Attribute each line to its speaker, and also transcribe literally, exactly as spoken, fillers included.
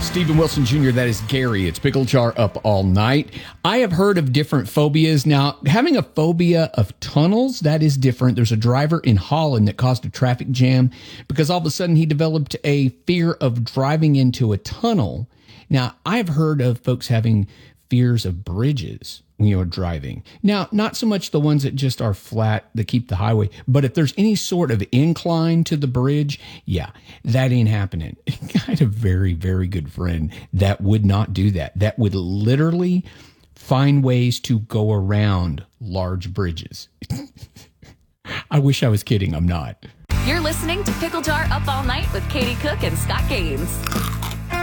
Speaker 1: Steven Wilson Junior, that is Gary. It's Pickle Jar Up All Night. I have heard of different phobias. Now, having a phobia of tunnels, that is different. There's a driver in Holland that caused a traffic jam because all of a sudden he developed a fear of driving into a tunnel. Now, I've heard of folks having fears of bridges when you're driving. Now, not so much the ones that just are flat that keep the highway, but if there's any sort of incline to the bridge, yeah, that ain't happening. I had a very, very good friend that would not do that. That would literally find ways to go around large bridges. I wish I was kidding. I'm not.
Speaker 2: You're listening to Pickle Jar Up All Night with Katie Cook and Scott Gaines.